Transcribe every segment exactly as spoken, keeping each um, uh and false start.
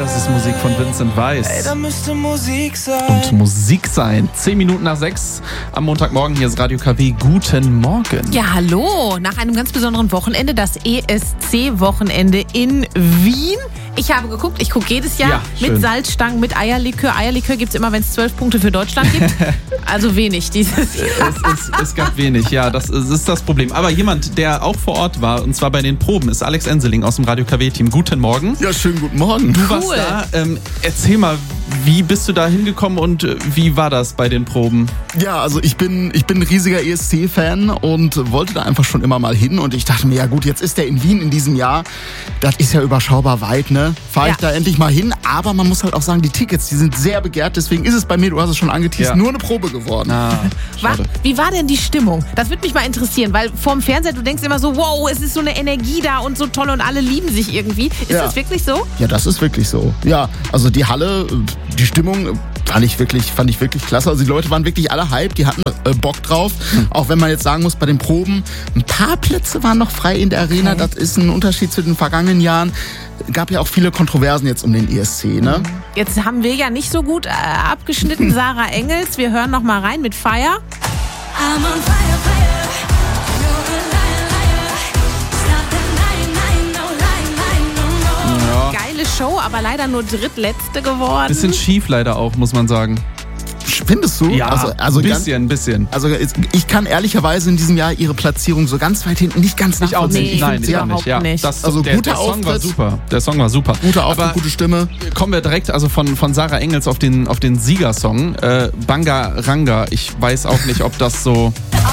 das ist Musik von Vincent Weiss. Ey, da müsste Musik sein. Und Musik sein. Zehn Minuten nach sechs am Montagmorgen. Hier ist Radio K W. Guten Morgen. Ja, hallo. Nach einem ganz besonderen Wochenende, das E S C-Wochenende in Wien. Ich habe geguckt, ich gucke jedes Jahr Ja, schön. mit Salzstangen, mit Eierlikör. Eierlikör gibt es immer, wenn es zwölf Punkte für Deutschland gibt. Also wenig dieses Jahr. Es, ist, es gab wenig, ja, das ist, ist das Problem. Aber jemand, der auch vor Ort war, und zwar bei den Proben, ist Alex Enseling aus dem Radio K W-Team. Guten Morgen. Ja, schönen guten Morgen. Du warst da. Ähm, erzähl mal, wie bist du da hingekommen und äh, wie war das bei den Proben? Ja, also ich bin, ich bin ein riesiger E S C-Fan und wollte da einfach schon immer mal hin. Und ich dachte mir, ja gut, jetzt ist der in Wien in diesem Jahr. Das ist ja überschaubar weit, ne? Fahre ich Ja. da endlich mal hin. Aber man muss halt auch sagen, die Tickets, die sind sehr begehrt. Deswegen ist es bei mir, du hast es schon angeteased, Ja. nur eine Probe geworden. Ah, War, schade. wie war denn die Stimmung? Das würde mich mal interessieren, weil vorm Fernseher, du denkst immer so, wow, es ist so eine Energie da und so toll und alle lieben sich irgendwie. Ist Ja. das wirklich so? Ja, das ist wirklich so. Ja, also die Halle, die Stimmung fand ich wirklich, fand ich wirklich klasse. Also die Leute waren wirklich alle hyped, die hatten äh, Bock drauf. Hm. Auch wenn man jetzt sagen muss, bei den Proben, ein paar Plätze waren noch frei in der Arena. Okay. Das ist ein Unterschied zu den vergangenen Jahren. Gab ja auch viele Kontroversen jetzt um den E S C, ne? Jetzt haben wir ja nicht so gut äh, abgeschnitten, Sarah Engels. Wir hören noch mal rein mit Fire. I'm on fire, fire. You're a liar, liar. Stop denying, lying, no lying, lying, no more. Ja, Geile Show, aber leider nur drittletzte geworden. bisschen schief leider auch, muss man sagen. Findest du? Ja, also, also ein ganz- bisschen, ein bisschen. Also ich kann ehrlicherweise in diesem Jahr ihre Platzierung so ganz weit hinten nicht ganz Ich auch nachvollziehen. nicht. Ich Nein, find's ich ja auch nicht. Ja, nicht. das, Also der, guter der Song war Auftritt. super. Der Song war super. Guter Auftritt, Aber gute Stimme. kommen wir direkt also von, von Sarah Engels auf den, auf den Siegersong. Äh, Banga Ranga. Ich weiß auch nicht, ob das so...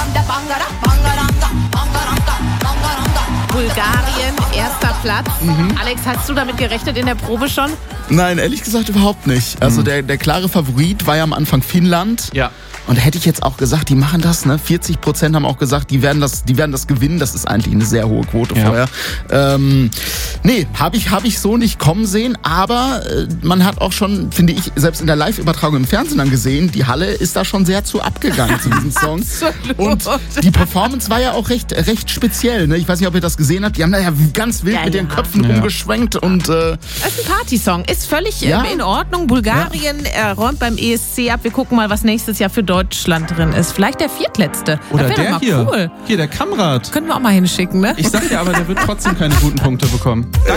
Bulgarien, erster Platz. Mhm. Alex, hast du damit gerechnet in der Probe schon? Nein, ehrlich gesagt überhaupt nicht. Also der, der klare Favorit war ja am Anfang Finnland. Ja. Und da hätte ich jetzt auch gesagt, die machen das, ne? vierzig Prozent haben auch gesagt, die werden das, die werden das gewinnen. Das ist eigentlich eine sehr hohe Quote Ja. vorher. Ähm, nee, habe ich, hab ich so nicht kommen sehen. Aber äh, man hat auch schon, finde ich, selbst in der Live-Übertragung im Fernsehen dann gesehen, die Halle ist da schon sehr zu abgegangen zu diesem Song. Absolut. Und die Performance war ja auch recht, recht speziell. Ne? Ich weiß nicht, ob ihr das gesehen habt. Die haben da ja ganz wild Ja, mit ihren ja. Köpfen Ja. rumgeschwenkt. Und äh, Das ist ein Partysong. Ist völlig Ja. ähm, in Ordnung. Bulgarien äh, räumt beim E S C ab. Wir gucken mal, was nächstes Jahr für Deutschland drin ist. Vielleicht der viertletzte. Oder das wäre der doch mal hier. cool. Hier, der Kamrat. Können wir auch mal hinschicken, ne? Ich sag dir aber, der wird trotzdem keine guten Punkte bekommen.